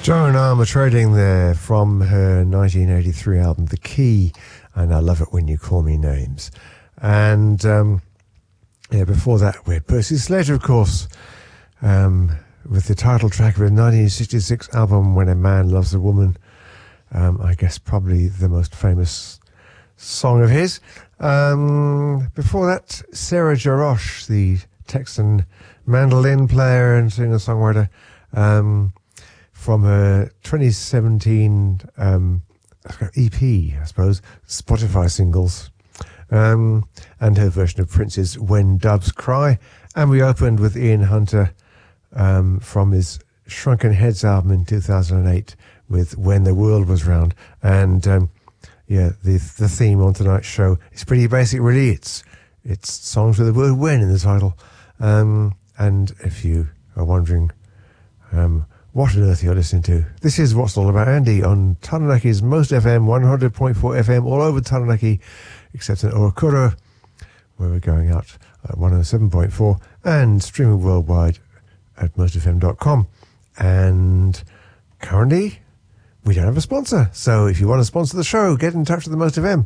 Joan Armatrading there from her 1983 album The Key, and I Love It When You Call Me Names. And before that we had Percy Sledge, of course, with the title track of a 1966 album When a Man Loves a Woman. I guess probably the most famous song of his. Before that, Sarah Jarosz, the Texan mandolin player and singer-songwriter, from her 2017 EP, I suppose, Spotify singles, and her version of Prince's When Doves Cry. And we opened with Ian Hunter from his Shrunken Heads album in 2008 with When the World Was Round. And the theme on tonight's show is pretty basic, really. It's songs with the word when in the title. And if you are wondering what on earth you're listening to, this is What's It All About Andy on Taranaki's Most FM, 100.4 FM, all over Taranaki, except in Orokura, where we're going out at 107.4, and streaming worldwide at mostfm.com. And currently, we don't have a sponsor. So if you want to sponsor the show, get in touch with the Most FM.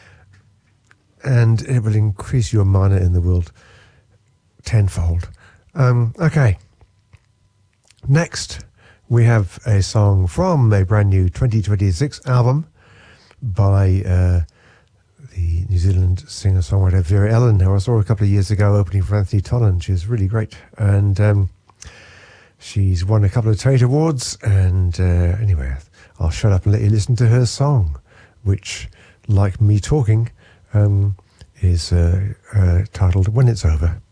And it will increase your mana in the world tenfold. Okay. Next, we have a song from a brand new 2026 album by the New Zealand singer-songwriter Vera Ellen, who I saw a couple of years ago opening for Anthony Tollan. She's really great. And she's won a couple of Tate Awards. And anyway, I'll shut up and let you listen to her song, which, like me talking, is titled When It's Over.